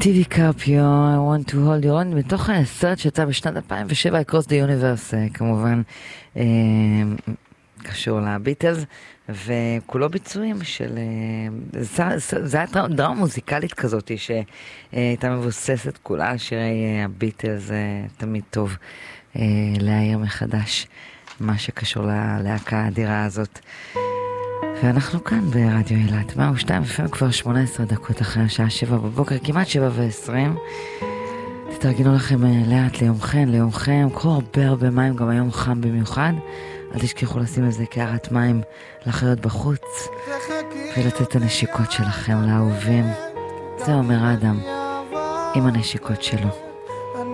טיבי קרפיו, I want to hold you on, מתוך הסרט שיצא בשנת 2007, Across the Universe, כמובן קשור לביטלס, וכולו ביצועים של, זה היה דרמה מוזיקלית כזאת, שהייתה מבוססת כולה על שירי הביטלס, תמיד טוב להעיר מחדש מה שקשור ללהקה האדירה הזאת. ואנחנו כאן ברדיו אילת, 102 FM, כבר 18 דקות אחרי השעה 7 בבוקר, כמעט 7:20. תתארגנו לכם לאט ליומכם, קחו הרבה מים, גם היום חם במיוחד. אל תשכחו לשים איזה קערת מים לחיות בחוץ, ולתת את הנשיקות שלכם לאהובים. זה אומר אדם עם הנשיקות שלו.